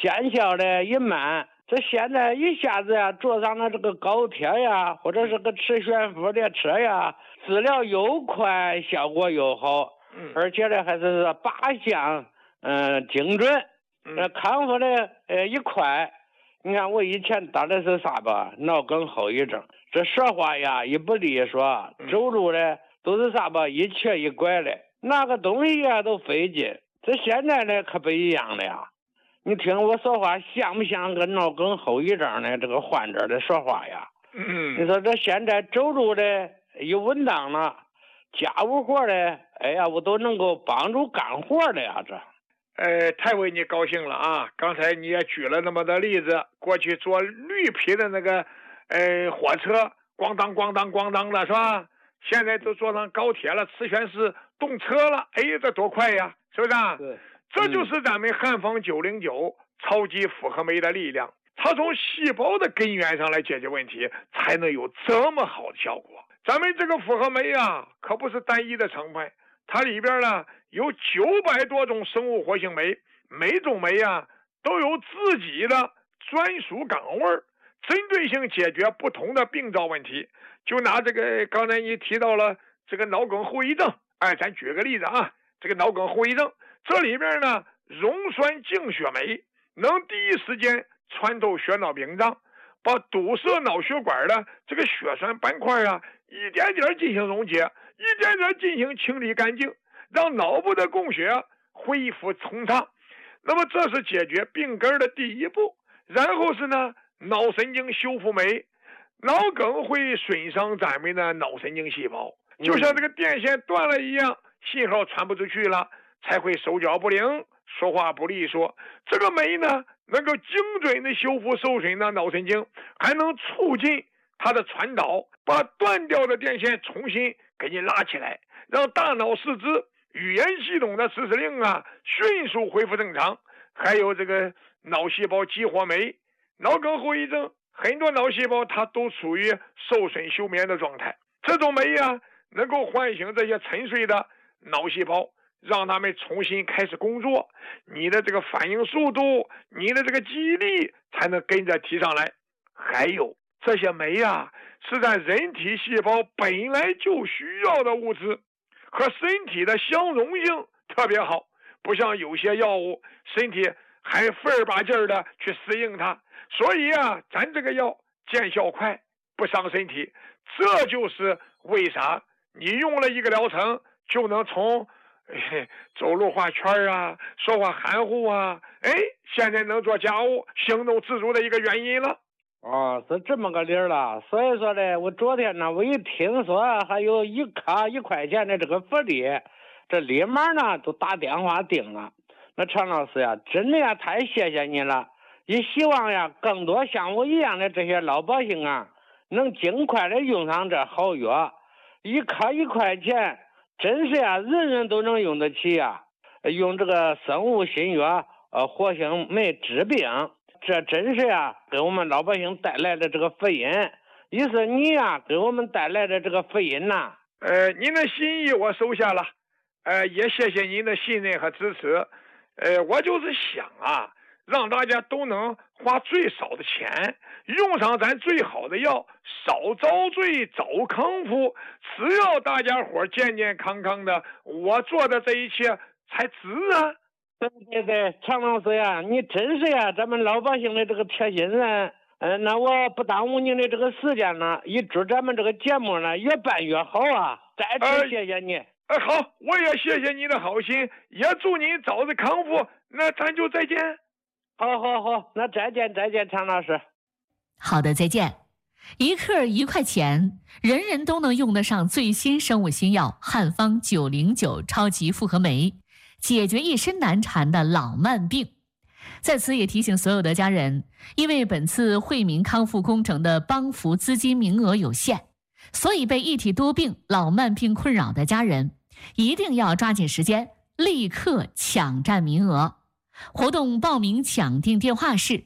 见效的也慢。这现在一下子呀，坐上了这个高铁呀，或者是个磁悬浮列车呀，治疗又快，效果又好，而且呢还是8项精准，康复的也快。你看我以前得的是啥吧？脑梗后遗症，这说话呀也不利索，走路的都是啥吧？一瘸一拐的，拿个东西呀都费劲。这现在呢可不一样了呀！你听我说话像不像个脑梗后遗症的这个患者的说话呀？你说这现在走路的又稳当了，家务活的，哎呀，我都能够帮助干活的呀，这。 太为你高兴了啊！刚才你也举了那么多例子，过去坐绿皮的那个火车，咣当咣当咣当的是吧？现在都坐上高铁了，磁悬式动车了，哎，这多快呀，是不是啊？ 对， 这就是咱们汉方909超级复合酶的力量，它从细胞的根源上来解决问题，才能有这么好的效果。咱们这个复合酶啊，可不是单一的成分，它里边呢有900多种生物活性酶，每种酶啊都有自己的专属岗位，针对性解决不同的病灶问题。就拿这个刚才你提到了这个脑梗后遗症，咱举个例子啊，这个脑梗后遗症，这里边呢溶栓净血酶能第一时间穿透血脑屏障，把堵塞脑血管的这个血栓斑块啊一点点进行溶解，一点点进行清理干净，让脑部的供血恢复通畅。那么这是解决病根的第一步。然后是呢脑神经修复酶，脑梗会损伤咱们的脑神经细胞，就像这个电线断了一样，信号传不出去了，才会手脚不灵，说话不利索。这个酶呢能够精准的修复受损的脑神经，还能促进它的传导，把断掉的电线重新给你拉起来，让大脑四肢语言系统的指使令啊迅速恢复正常。还有这个脑细胞激活酶，脑梗后遗症很多脑细胞它都处于受损休眠的状态，这种酶啊能够唤醒这些沉睡的脑细胞，让他们重新开始工作，你的这个反应速度，你的这个记忆力才能跟着提上来。还有这些酶啊是在人体细胞本来就需要的物质，和身体的相容性特别好，不像有些药物身体还费儿把劲儿的去适应它，所以啊咱这个药见效快，不伤身体。这就是为啥你用了一个疗程就能从走路画圈啊，说话含糊啊，现在能做家务，行动自如的一个原因了。 是这么个理儿了。所以说呢，我昨天呢，我一听说还有1卡1块钱的这个福利，这立马呢就打电话订了。那常老师呀，真的呀，太谢谢你了！也希望呀，更多像我一样的这些老百姓啊，能尽快的用上这好药。1卡1块钱，真是呀，人人都能用得起呀。用这个生物新药，活性酶治病，这真是呀，给我们老百姓带来的这个福音。也是你呀，给我们带来的这个福音呐。 您的心意我收下了，也谢谢您的信任和支持。我就是想啊，让大家都能花最少的钱，用上咱最好的药，少遭罪早康复。只要大家伙健健康康的，我做的这一切才值啊！ 对，常老师呀，你真是呀，咱们老百姓的这个贴心人。那我不耽误您的这个时间了，也祝咱们这个节目呢越办越好啊！再次谢谢你。 好，我也谢谢你的好心，也祝您早日康复。那咱就再见。 好，那再见，常老师。 好的，再见。1克1块钱，人人都能用得上最新生物新药汉方909超级复合酶，解决一身难缠的老慢病。在此也提醒所有的家人，因为本次惠民康复工程的帮扶资金名额有限，所以被一体多病、老慢病困扰的家人一定要抓紧时间，立刻抢占名额。活动报名抢订电话是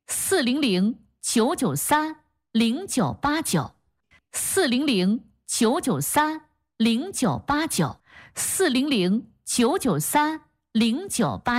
400-993-0989 400-993-0989 400-993-0989。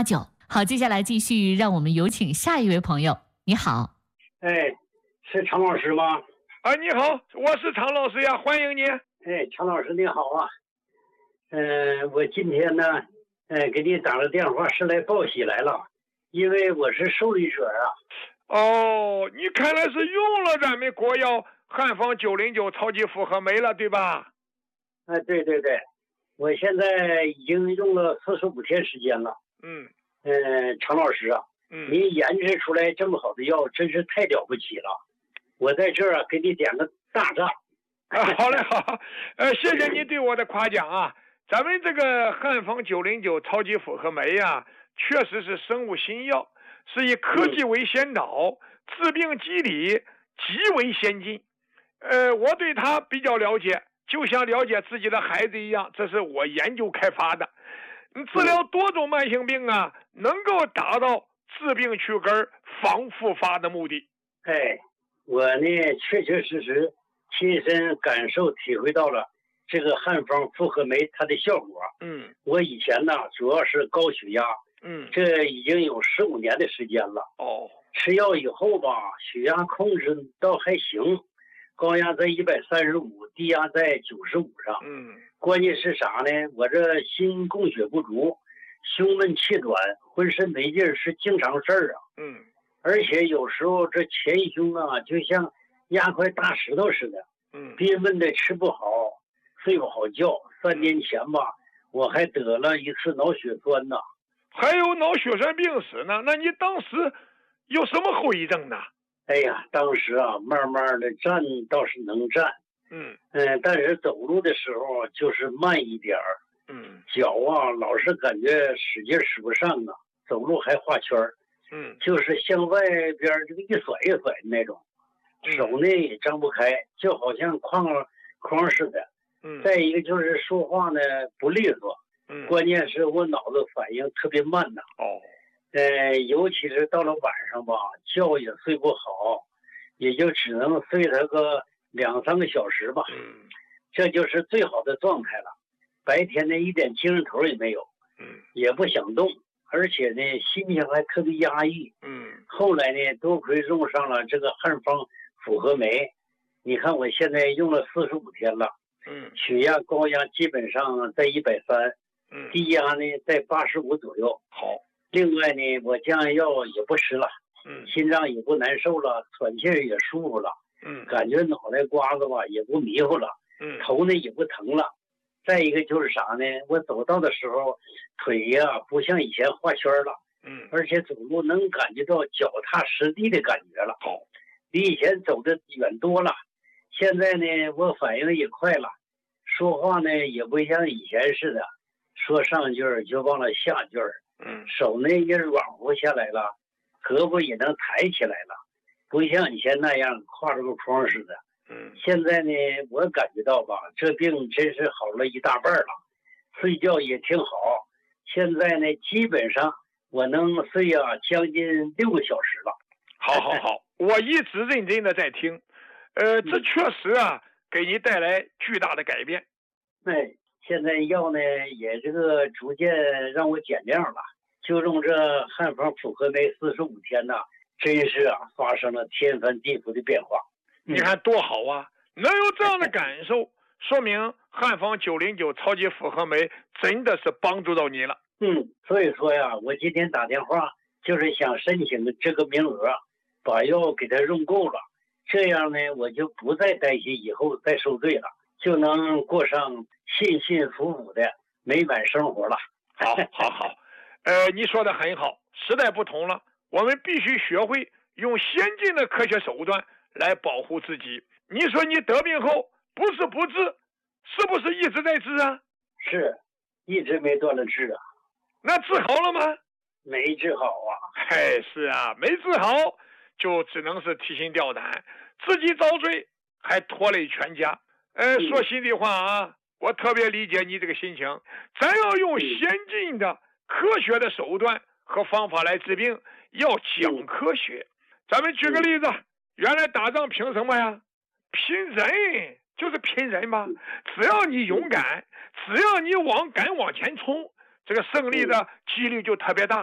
好，接下来继续让我们有请下一位朋友。你好。 哎，是常老师吗？ 啊，你好，我是常老师呀，欢迎你。 哎，常老师你好啊。我今天呢，给你打个电话是来报喜来了，因为我是受益者啊。 哦，你看来是用了咱们国药汉方909超级复合酶了，对吧？ 对对对，我现在已经用了45天时间了。常老师啊，您研制出来这么好的药，真是太了不起了。我在这儿给你点个大赞。 好嘞，好，谢谢你对我的夸奖啊。咱们这个汉方909超级复合酶呀，确实是生物新药，是以科技为先导，治病机理极为先进。我对它比较了解，就像了解自己的孩子一样，这是我研究开发的。治疗多种慢性病啊，能够达到治病去根、防复发的目的。 我呢确确实实亲身感受体会到了这个汉方复合酶它的效果。我以前呢主要是高血压，这已经有15年的时间了。吃药以后吧，血压控制倒还行，高压在135，低压在95上。关键是啥呢？我这心供血不足，胸闷气短，浑身没劲儿，是经常事儿啊。而且有时候这前胸啊，就像压块大石头似的。憋闷的吃不好，睡不好觉。3年前吧，我还得了一次脑血栓呢。 还有脑血栓病史呢？那你当时有什么后遗症呢？ 哎呀，当时啊，慢慢的站倒是能站，但是走路的时候就是慢一点儿，脚啊老是感觉使劲使不上啊，走路还画圈儿，就是向外边这个一甩一甩的那种，手呢也张不开，就好像框似的。再一个就是说话呢不利索，关键是我脑子反应特别慢呐。尤其是到了晚上吧，觉也睡不好，也就只能睡它个2-3个小时吧。这就是最好的状态了。白天呢一点精神头也没有，也不想动，而且呢心情还特别压抑。后来呢多亏用上了这个汉方复合酶，你看我现在用了45天了。血压高压基本上在130，低压呢在85左右。 好， 另外呢我降压药也不吃了，心脏也不难受了，喘气也舒服了，感觉脑袋瓜子吧也不迷糊了，头呢也不疼了。再一个就是啥呢，我走道的时候腿呀不像以前画圈了，而且走路能感觉到脚踏实地的感觉了。 好， 比以前走的远多了。现在呢我反应也快了，说话呢也不像以前似的说上句儿就忘了下句儿。手呢也软和下来了，胳膊也能抬起来了，不像以前那样挎着个筐似的。现在呢我感觉到吧，这病真是好了一大半了，睡觉也挺好。现在呢基本上我能睡将近6个小时了。 好，我一直认真的在听。这确实啊给你带来巨大的改变。 现在药呢也这个逐渐让我减量了，就用这汉方复合酶45天呢，真是发生了天翻地覆的变化。 你看多好啊，能有这样的感受，说明汉方909超级复合酶真的是帮助到你了。 所以说呀，我今天打电话就是想申请这个名额，把药给他用够了，这样呢我就不再担心以后再受罪了，就能过上幸幸福福的美满生活了。 好，你说的很好，时代不同了，我们必须学会用先进的科学手段来保护自己。你说你得病后不是不治，是不是一直在治啊？ 是，一直没断了治啊。 那治好了吗？ 没治好啊。 是啊，没治好就只能是提心吊胆，自己遭罪还拖累全家。说心里话啊，我特别理解你这个心情。咱要用先进的科学的手段和方法来治病，要讲科学。咱们举个例子，原来打仗凭什么呀？拼人，就是拼人嘛。只要你勇敢，只要你敢往前冲，这个胜利的几率就特别大。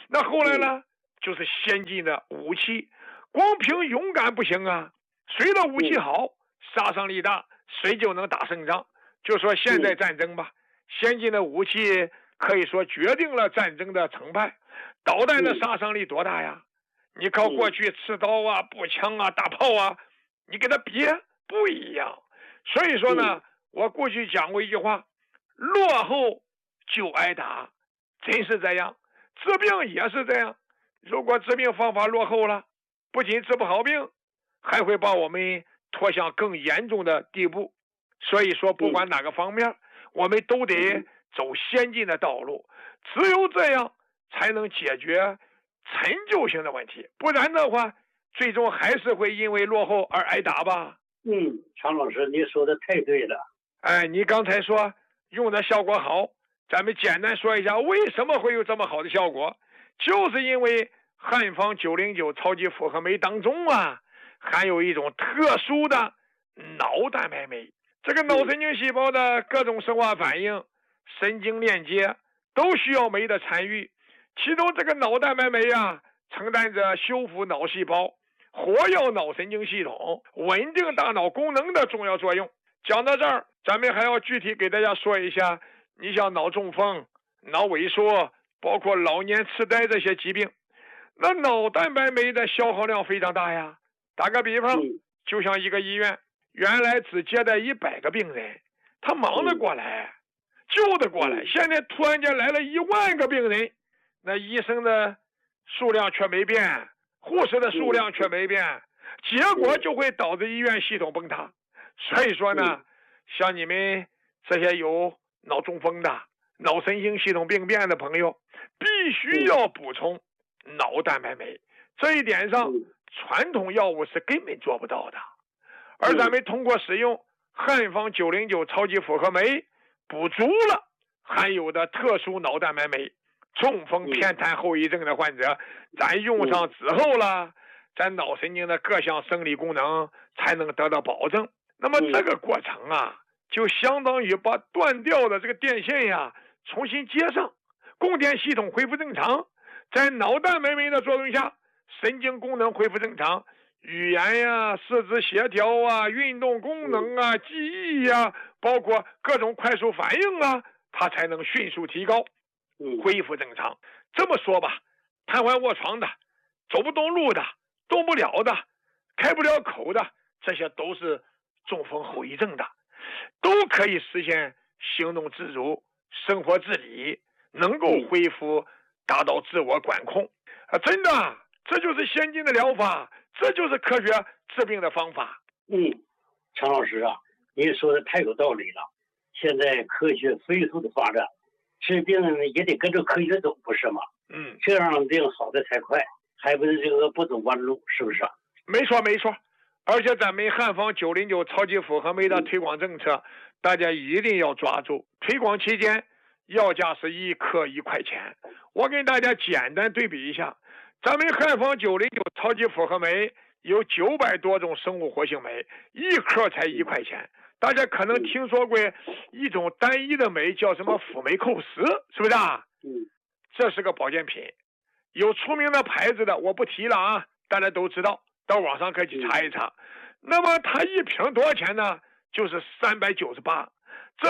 那后来呢，就是先进的武器，光凭勇敢不行啊，谁的武器好，杀伤力大，谁就能打胜仗。就说现在战争吧，先进的武器可以说决定了战争的成败。导弹的杀伤力多大呀？你靠过去刺刀啊、步枪啊、大炮啊，你给它比不一样。所以说呢，我过去讲过一句话，落后就挨打，真是这样。治病也是这样，如果治病方法落后了，不仅治不好病，还会把我们拖向更严重的地步。所以说不管哪个方面，我们都得走先进的道路，只有这样才能解决陈旧性的问题，不然的话最终还是会因为落后而挨打吧。 常老师你说的太对了。 你刚才说用的效果好，咱们简单说一下为什么会有这么好的效果，就是因为汉方909超级复合酶当中啊含有一种特殊的脑蛋白酶。这个脑神经细胞的各种生化反应、神经链接都需要酶的参与，其中这个脑蛋白酶啊承担着修复脑细胞、活跃脑神经系统、稳定大脑功能的重要作用。讲到这儿，咱们还要具体给大家说一下，你像脑中风、脑萎缩，包括老年痴呆这些疾病，那脑蛋白酶的消耗量非常大呀。打个比方，就像一个医院原来只接待100个病人，他忙得过来，救得过来，现在突然间来了1万个病人，那医生的数量却没变，护士的数量却没变，结果就会导致医院系统崩塌。所以说呢，像你们这些有脑中风的、脑神经系统病变的朋友，必须要补充脑蛋白酶，这一点上传统药物是根本做不到的。而咱们通过使用汉方909超级复合酶，补足了含有的特殊脑蛋白酶，中风偏瘫后遗症的患者，咱用上之后了，咱脑神经的各项生理功能才能得到保证。那么这个过程啊，就相当于把断掉的这个电线呀重新接上，供电系统恢复正常，在脑蛋白酶的作用下，神经功能恢复正常，语言呀、四肢协调啊、运动功能啊、记忆呀，包括各种快速反应啊，它才能迅速提高，恢复正常。这么说吧，瘫痪卧床的、走不动路的、动不了的、开不了口的，这些都是中风后遗症的，都可以实现行动自如、生活自理，能够恢复，达到自我管控。真的，这就是先进的疗法，这就是科学治病的方法。 常老师啊，您说的太有道理了。现在科学飞速的发展，治病也得跟着科学走，不是吗？这样病好的才快，还不是这个不走弯路，是不是啊？ 没错没错。而且咱们汉方909超级复合酶的推广政策，大家一定要抓住。推广期间要价是1克1块钱。我跟大家简单对比一下，咱们汉方909超级复合酶有900多种生物活性酶，1克才1块钱。大家可能听说过一种单一的酶叫什么辅酶扣10，是不是啊？这是个保健品，有出名的牌子的我不提了啊，大家都知道，到网上可以去查一查。那么它一瓶多少钱呢？就是398。这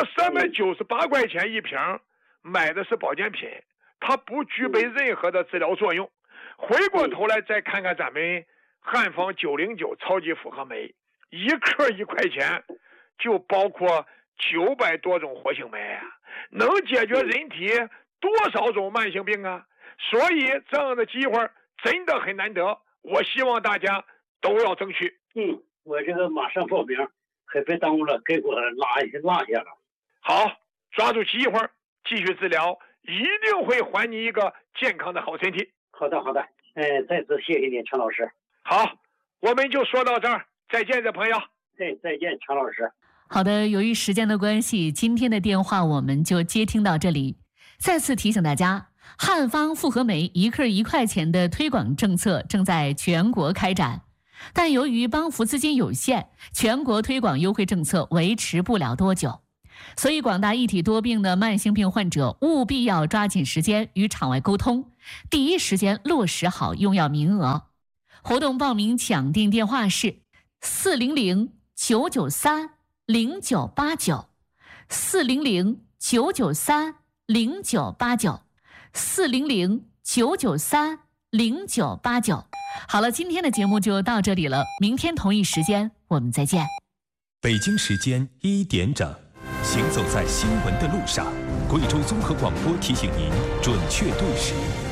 398块钱一瓶，买的是保健品，它不具备任何的治疗作用。回过头来再看看咱们汉方909超级复合酶，1克1块钱，就包括900多种活性酶啊，能解决人体多少种慢性病啊！所以这样的机会真的很难得，我希望大家都要争取。 我这个马上报名，可别耽误了，给我落下了。 好，抓住机会继续治疗，一定会还你一个健康的好身体。 好的，再次谢谢你，常老师。 好，我们就说到这儿，再见，朋友。 再见，常老师。 好的，由于时间的关系，今天的电话我们就接听到这里。再次提醒大家，汉方复合酶1克1块钱的推广政策正在全国开展，但由于帮扶资金有限，全国推广优惠政策维持不了多久。 所以广大一体多病的慢性病患者务必要抓紧时间与场外沟通，第一时间落实好用药名额。活动报名抢订电话是400-993-0989 400-993-0989 400-993-0989。好了，今天的节目就到这里了，明天同一时间我们再见。 北京时间1点整，行走在新闻的路上，贵州综合广播提醒您准确对时。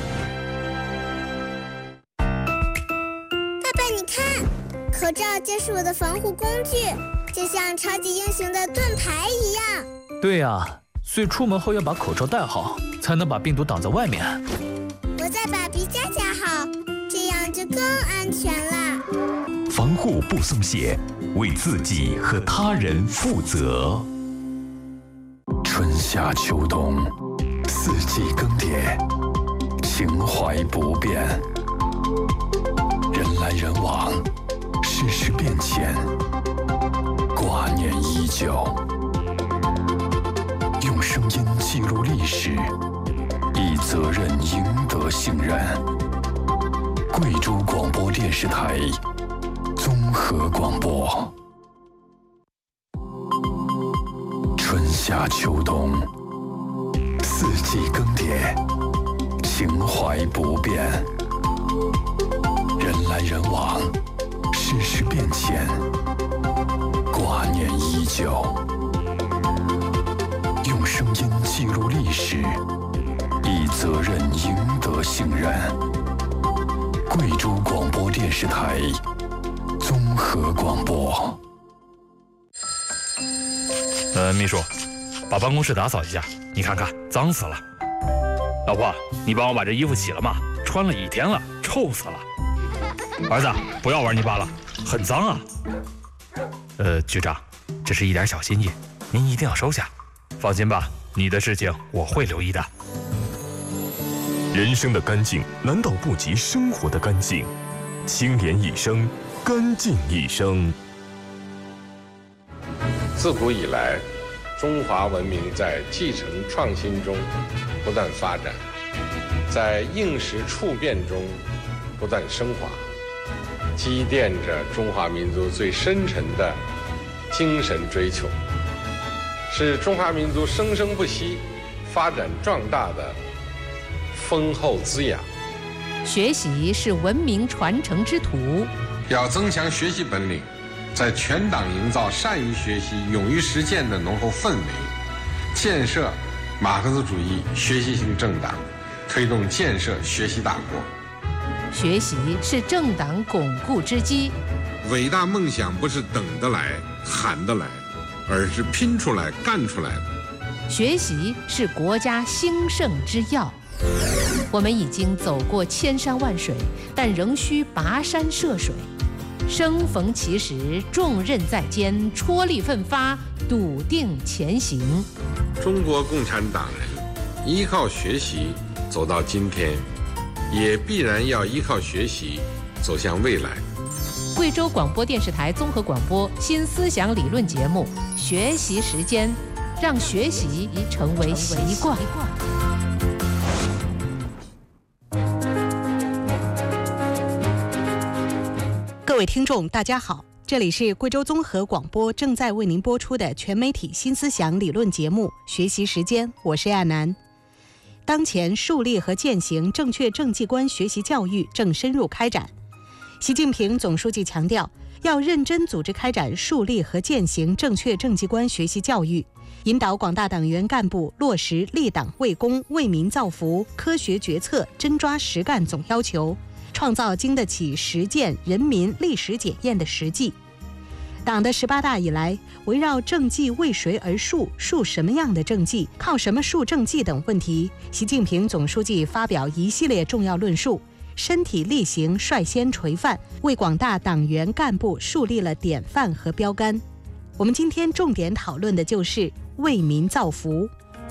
爸爸，你看，口罩就是我的防护工具，就像超级英雄的盾牌一样。 对呀，所以出门后要把口罩戴好，才能把病毒挡在外面。 我再把鼻夹夹好，这样就更安全了。 防护不松懈，为自己和他人负责。 春夏秋冬，四季更迭，情怀不变。人来人往，世事变迁，挂念依旧。用声音记录历史，以责任赢得信任。贵州广播电视台综合广播。春夏秋冬，四季更迭，情怀不变。人来人往，世事变迁，挂念依旧。用声音记录历史，以责任赢得信任。贵州广播电视台综合广播。 秘书，把办公室打扫一下，你看看脏死了。老婆，你帮我把这衣服洗了吗？穿了1天了，臭死了。儿子，不要玩泥巴了，很脏啊。局长，这是一点小心意，您一定要收下。放心吧，你的事情我会留意的。 人生的干净难道不及生活的干净？清廉一生，干净一生。 自古以来，中华文明在继承创新中不断发展，在应时处变中不断升华，积淀着中华民族最深沉的精神追求，是中华民族生生不息、发展壮大的丰厚滋养。 学习是文明传承之途， 要增强学习本领，在全党营造善于学习、勇于实践的浓厚氛围，建设马克思主义学习型政党，推动建设学习大国。 学习是政党巩固之基。 伟大梦想不是等得来、喊得来，而是拼出来、干出来的。 学习是国家兴盛之要。我们已经走过千山万水，但仍需跋山涉水。生逢其时，重任在肩，踔厉奋发，笃定前行。 中国共产党人依靠学习走到今天，也必然要依靠学习走向未来。 贵州广播电视台综合广播新思想理论节目《学习时间》，让学习成为习惯。 各位听众大家好，这里是贵州综合广播正在为您播出的全媒体新思想理论节目《学习时间》，我是亚楠。当前树立和践行正确政绩观学习教育正深入开展。习近平总书记强调，要认真组织开展树立和践行正确政绩观学习教育，引导广大党员干部落实立党为公、为民造福、科学决策、真抓实干总要求，创造经得起实践、人民历史检验的实际。党的18大以来，围绕政绩为谁而树、树什么样的政绩、靠什么树政绩等问题，习近平总书记发表一系列重要论述，身体力行率先垂范，为广大党员干部树立了典范和标杆。我们今天重点讨论的就是为民造福。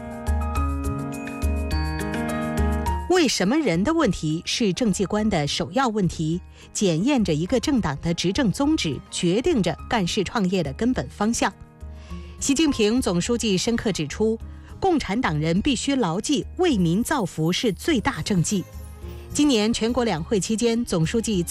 为什么人的问题是政绩观的首要问题，检验着一个政党的执政宗旨，决定着干事创业的根本方向。 习近平总书记深刻指出，共产党人必须牢记为民造福是最大政绩。今年全国两会期间，总书记